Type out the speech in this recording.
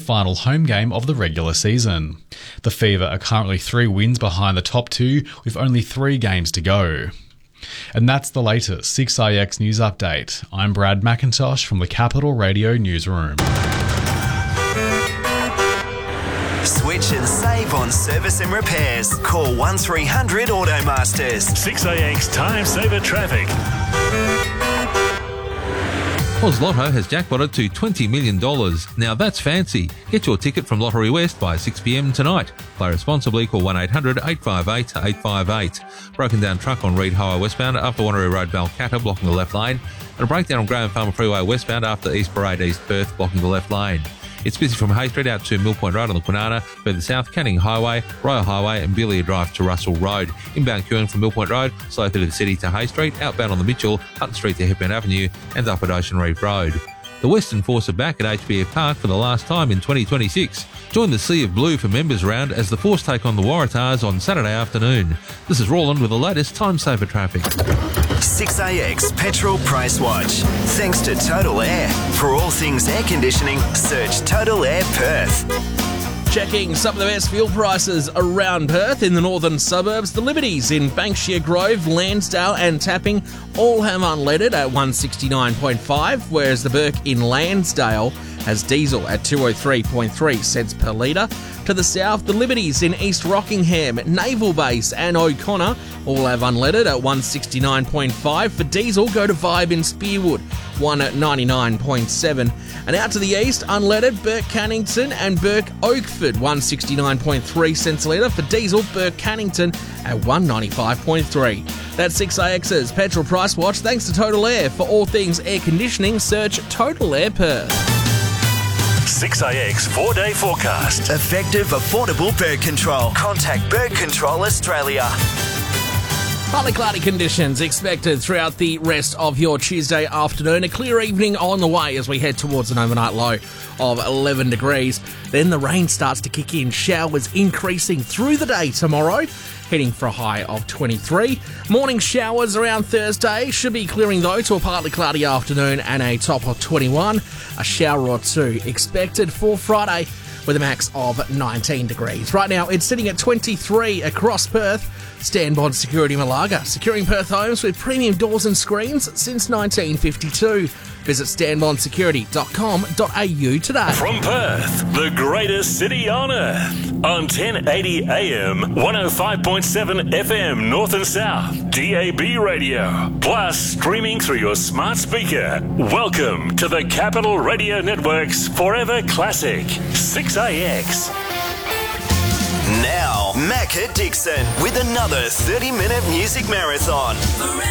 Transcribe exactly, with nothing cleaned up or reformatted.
final home game of the regular season. The Fever are currently three wins behind the top two with only three games to go. And that's the latest six A X News Update. I'm Brad McIntosh from the Capital Radio Newsroom. Switch and save on service and repairs. Call one three hundred Automasters. six A X Time Saver Traffic. Oz Lotto has jackpotted to twenty million dollars. Now that's fancy. Get your ticket from Lottery West by six p m tonight. Play responsibly. Call one eight hundred eight five eight eight five eight. Broken down truck on Reed Highway westbound after Wanneroo Road Balcatta blocking the left lane. And a breakdown on Graham Farmer Freeway westbound after East Parade East Perth blocking the left lane. It's busy from Hay Street out to Mill Point Road on the Kwinana, further south Canning Highway, Royal Highway and Belia Drive to Russell Road. Inbound queuing from Mill Point Road, slow through the city to Hay Street, outbound on the Mitchell, Hutton Street to Hepburn Avenue and up at Ocean Reef Road. The Western Force are back at H B F Park for the last time in twenty twenty-six. Join the Sea of Blue for members round as the Force take on the Waratahs on Saturday afternoon. This is Roland with the latest Time Saver Traffic. six A X Petrol Price Watch. Thanks to Total Air. For all things air conditioning, search Total Air Perth. Checking some of the best fuel prices around Perth in the northern suburbs. The Liberties in Banksia Grove, Lansdale and Tapping all have unleaded at one sixty-nine point five, whereas the Burke in Lansdale has diesel at two oh three point three cents per litre. To the south, the Liberties in East Rockingham, Naval Base and O'Connor all have unleaded at one sixty-nine point five. For diesel, go to Vibe in Spearwood, one ninety-nine point seven. And out to the east, unleaded, Burke Cannington and Burke Oakford, one sixty-nine point three cents a litre. For diesel, Burke Cannington at one ninety-five point three. That's six A X's Petrol Price Watch. Thanks to Total Air. For all things air conditioning, search Total Air Perth. six A X four-day forecast. Effective, affordable bird control. Contact Bird Control Australia. Partly cloudy conditions expected throughout the rest of your Tuesday afternoon. A clear evening on the way as we head towards an overnight low of eleven degrees. Then the rain starts to kick in. Showers increasing through the day tomorrow, heading for a high of twenty-three. Morning showers around Thursday. Should be clearing though to a partly cloudy afternoon and a top of twenty-one. A shower or two expected for Friday with a max of nineteen degrees. Right now it's sitting at twenty-three across Perth. Stanbond Security Malaga, securing Perth homes with premium doors and screens since nineteen fifty-two. Visit stanbond security dot com dot a u today. From Perth, the greatest city on earth, on ten eighty A M, one oh five point seven F M North and South, D A B radio, plus streaming through your smart speaker. Welcome to the Capital Radio Network's Forever Classic, six A X. Now, Macca Dixon with another thirty minute music marathon.